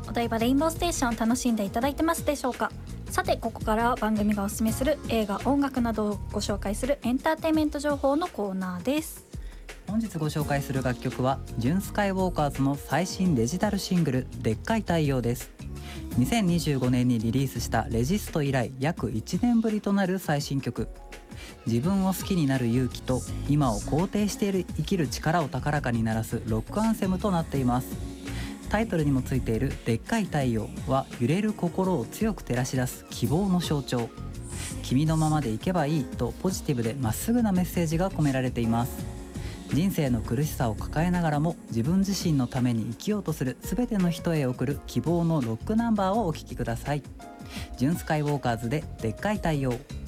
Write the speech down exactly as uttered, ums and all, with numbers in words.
お台場レインボーステーション楽しんでいただいてますでしょうか。さてここからは番組がおすすめする映画音楽などをご紹介するエンターテインメント情報のコーナーです。 本日ご紹介する楽曲はジュンスカイウォーカーズの最新デジタルシングルでっかい太陽です。にせんにじゅうごねんにリリースしたレジスト以来約いちねんぶりとなる最新曲。自分を好きになる勇気と今を肯定している生きる力を高らかに鳴らすロックアンセムとなっています。タイトルにもついているでっかい太陽は揺れる心を強く照らし出す希望の象徴。君のままでいけばいいとポジティブでまっすぐなメッセージが込められています。人生の苦しさを抱えながらも自分自身のために生きようとするすべての人へ送る希望のロックナンバーをお聴きください。ジュンスカイウォーカーズででっかい太陽。